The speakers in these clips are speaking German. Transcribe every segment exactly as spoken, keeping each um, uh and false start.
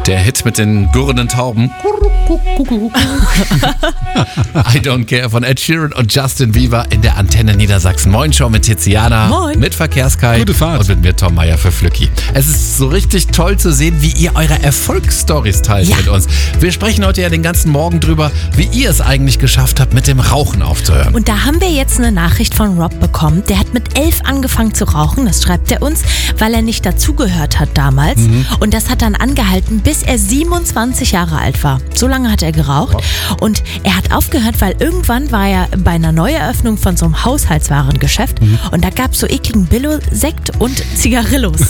Der Hit mit den gurrenden Tauben. I Don't Care von Ed Sheeran und Justin Bieber in der Antenne Niedersachsen. Moin Show mit Tiziana. Moin. Mit Verkehrskai. Gute Fahrt. Und mit mir Tom Meier für Flücki. Es ist so richtig toll zu sehen, wie ihr eure Erfolgsstories teilt Ja. mit uns. Wir sprechen heute ja den ganzen Morgen drüber, wie ihr es eigentlich geschafft habt, mit dem Rauchen aufzuhören. Und da haben wir jetzt eine Nachricht von Rob bekommen. Der hat mit elf angefangen zu rauchen, das schreibt er uns, weil er nicht dazugehört hat damals. Mhm. Und das hat dann angehalten, bis er siebenundzwanzig Jahre alt war. So lange hat er geraucht. Und er hat aufgehört, weil irgendwann war er bei einer Neueröffnung von so einem Haushaltswarengeschäft. Mhm. Und da gab es so ekligen Billo-Sekt und Zigarillos.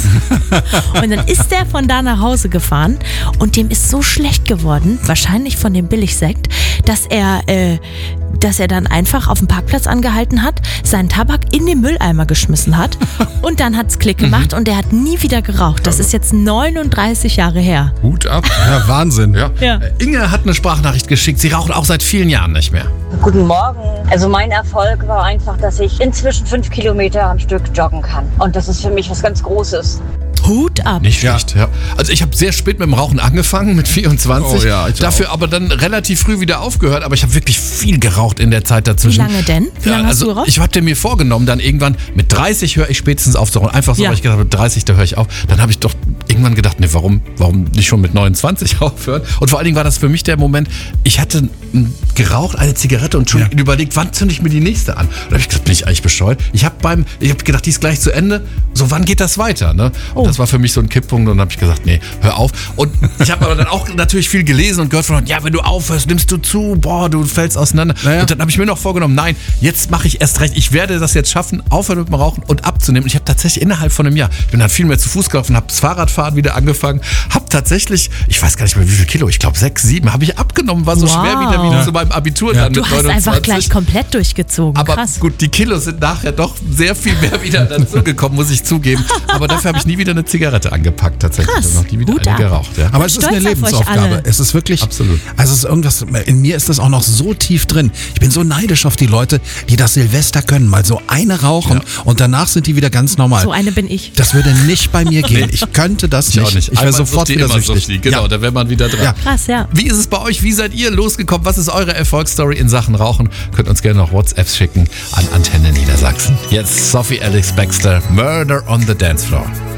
Und dann ist der von da nach Hause gefahren und dem ist so schlecht geworden, wahrscheinlich von dem Billigsekt, dass er, äh, dass er dann einfach auf dem Parkplatz angehalten hat, seinen Tabak in den Mülleimer geschmissen hat und dann hat's Klick gemacht und er hat nie wieder geraucht. Das ist jetzt neununddreißig Jahre her. Hut ab. Ja, Wahnsinn. Ja. Ja. Äh, Inge hat eine Sprachnachricht geschickt. Sie raucht auch seit vielen Jahren nicht mehr. Guten Morgen. Also mein Erfolg war einfach, dass ich inzwischen fünf Kilometer am Stück joggen kann. Und das ist für mich was ganz Großes. Hut ab. Nicht schlecht, ja. Also ich habe sehr spät mit dem Rauchen angefangen, mit vierundzwanzig. Oh ja, ich Dafür aber dann relativ früh wieder aufgehört. Aber ich habe wirklich viel geraucht in der Zeit Wie dazwischen. lange denn? Wie Ja, lange hast also du geraucht? ich hatte mir vorgenommen, dann irgendwann mit dreißig höre ich spätestens auf zu rauchen. Einfach so, Ja. weil ich gedacht habe, mit dreißig, da höre ich auf. Dann habe ich doch irgendwann gedacht, nee, warum, warum nicht schon mit neunundzwanzig aufhören? Und vor allen Dingen war das für mich der Moment, ich hatte m, geraucht, eine Zigarette und schon Ja. überlegt, wann zünde ich mir die nächste an? Und da habe ich gedacht, bin ich eigentlich bescheuert? Ich habe beim, ich habe gedacht, die ist gleich zu Ende. So, wann geht das weiter? Ne? Und Oh. das war für mich so ein Kipppunkt und dann habe ich gesagt, nee, hör auf. Und ich habe aber dann auch natürlich viel gelesen und gehört von, ja, wenn du aufhörst, nimmst du zu, boah, du fällst auseinander. Naja. Und dann habe ich mir noch vorgenommen, nein, jetzt mache ich erst recht. Ich werde das jetzt schaffen, aufhören mit dem Rauchen und abzunehmen. Und ich habe tatsächlich innerhalb von einem Jahr, ich bin dann viel mehr zu Fuß gelaufen, habe das Fahrradfahren wieder angefangen, habe tatsächlich, ich weiß gar nicht mehr wie viel Kilo, ich glaube sechs, sieben, habe ich abgenommen, war so Wow. schwer wieder wie zu meinem Abitur Ja. dann Du mit hast neunundzwanzig. einfach gleich komplett durchgezogen. Aber Krass. gut, die Kilos sind nachher doch sehr viel mehr wieder dazugekommen, muss ich zugeben. Aber dafür habe ich nie wieder eine Zigarette angepackt, tatsächlich. Krass. Und noch nie wieder Hut eine ab. geraucht. Ja. Aber es ist Stolz eine auf euch Lebensaufgabe. alle. Es ist wirklich. Absolut. Also es ist irgendwas. In mir ist das auch noch so tief drin. Ich bin so neidisch auf die Leute, die das Silvester können. Mal so eine rauchen Ja. und danach sind die wieder ganz normal. So eine bin ich. Das würde nicht bei mir gehen. Ich könnte das Ich nicht. auch nicht. Ich wäre Einmal sofort Suchti, wieder immer süchtig. Suchti. Genau, Ja. da wäre man wieder dran. Ja. Krass, ja. Wie ist es bei euch? Wie seid ihr losgekommen? Was ist eure Erfolgsstory in Sachen Rauchen? Könnt uns gerne noch WhatsApps schicken an Antenne Niedersachsen. Jetzt Sophie Alex Baxter, Murder on the Dance Floor.